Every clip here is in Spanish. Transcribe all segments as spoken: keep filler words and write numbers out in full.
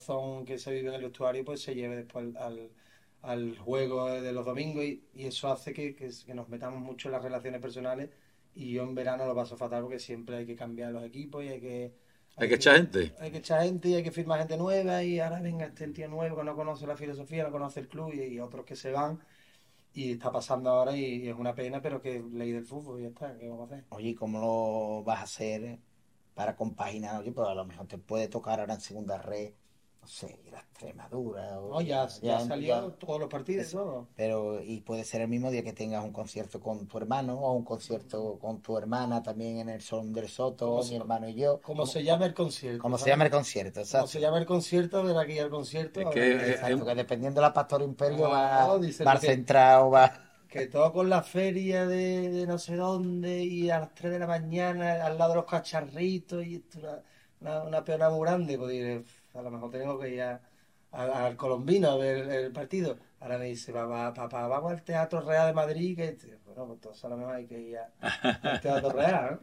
corazón que se vive en el vestuario pues se lleve después al, al, al juego de los domingos y, y eso hace que, que, que nos metamos mucho en las relaciones personales y yo en verano lo paso fatal porque siempre hay que cambiar los equipos y hay que Hay hay que echar que gente. hay que echar gente y hay que firmar gente nueva y ahora venga este tío nuevo que no conoce la filosofía, no conoce el club y, y otros que se van y está pasando ahora y, y es una pena, pero que es ley del fútbol y ya está, ¿qué vamos a hacer? Oye, ¿cómo lo vas a hacer para compaginar? Oye, pues a lo mejor te puede tocar ahora en segunda red, no sé, ir a Extremadura o No, ya, ya ya, ya, salió todos los partidos, es- todo. pero y puede ser el mismo día que tengas un concierto con tu hermano o un concierto con tu hermana también en el Son del Como Soto, mi se, hermano y yo. como ¿Cómo, se cómo, llama el concierto, cómo se ¿sabes? llama el concierto? Como se Exacto. llama el concierto, de aquí al concierto, Es a ver que qué. es, es- Exacto, que dependiendo de la Pastor Imperio Claro, va, dice va el al que, central o va. que todo con la feria de, de no sé dónde y a las tres de la mañana al lado de los cacharritos y esto, una, una, una peona muy grande, pues diré, a lo mejor tengo que ir a- a- al Colombino a ver el, el partido. Ahora me dice, papá, papá, vamos al Teatro Real de Madrid, que bueno, pues entonces a lo mejor hay que ir a- al Teatro Real,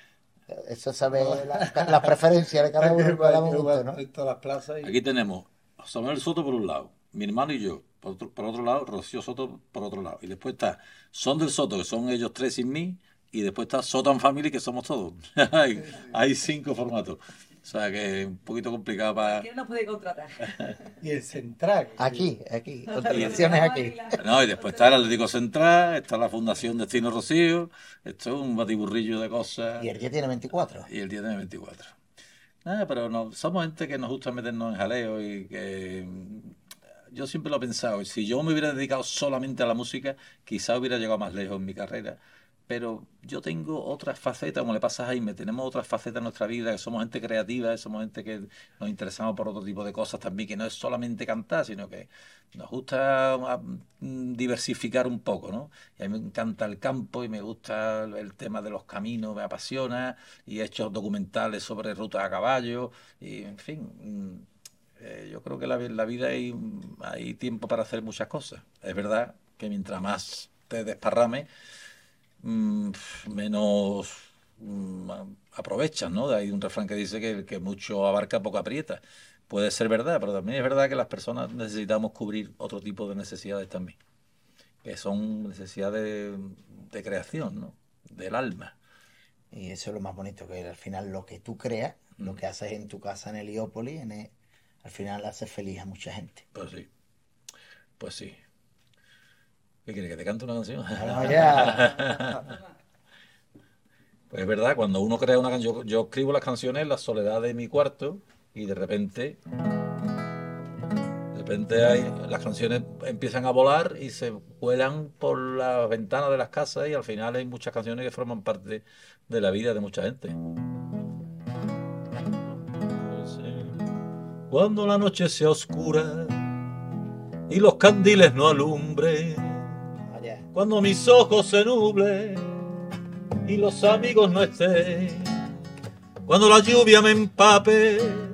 Eso ¿no? sabe la, la preferencia de cada Hay que, uno, le hay damos que gusto, jugar ¿no? en todas las plazas y aquí tenemos José Manuel Soto por un lado, mi hermano y yo, por otro, por otro lado, Rocío Soto por otro lado. Y después está Son del Soto, que son ellos tres sin mí, y después está Soto and Family, que somos todos. hay, sí, sí. hay cinco formatos. O sea que es un poquito complicado para... Cualquiera nos puede contratar. Y el central, que- Aquí, aquí, Y, contrataciones aquí. no, y después está el Atlético Central, está la Fundación Destino Rocío, esto es un batiburrillo de cosas, Y el día tiene veinticuatro. y el día tiene veinticuatro. Nada, pero no, somos gente que nos gusta meternos en jaleo y que mm, yo siempre lo he pensado, si yo me hubiera dedicado solamente a la música, quizá hubiera llegado más lejos en mi carrera, pero yo tengo otras facetas, como le pasa a Jaime, tenemos otras facetas en nuestra vida, que somos gente creativa, somos gente que nos interesamos por otro tipo de cosas también, que no es solamente cantar, sino que nos gusta ah, mm, diversificar un poco, ¿no? Y a mí me encanta el campo y me gusta el el tema de los caminos, me apasiona, y he hecho documentales sobre rutas a caballo, y en fin, mm, eh, yo creo que la, vi- la vida hay, hay tiempo para hacer muchas cosas. Es verdad que mientras más te desparrames, mm, menos mm, a- aprovechas, ¿no? Hay un refrán que dice que el que mucho abarca, poco aprieta. Puede ser verdad, pero también es verdad que las personas necesitamos cubrir otro tipo de necesidades también, que son necesidades de, de creación, ¿no? Del alma. Y eso es lo más bonito, que al final lo que tú creas, lo Mm, que haces en tu casa en Heliópolis, en el- al final hace feliz a mucha gente. Pues sí, pues sí. ¿Qué quieres, que te cante una canción? Vamos ya. Pues es verdad, cuando uno crea una canción, yo, yo escribo las canciones en la soledad de mi cuarto y de repente, de repente hay, las canciones empiezan a volar y se vuelan por las ventanas de las casas y al final hay muchas canciones que forman parte de la vida de mucha gente. Cuando la noche sea oscura y los candiles no alumbren, Vamos ya. cuando mis ojos se nublen y los amigos no estén, cuando la lluvia me empape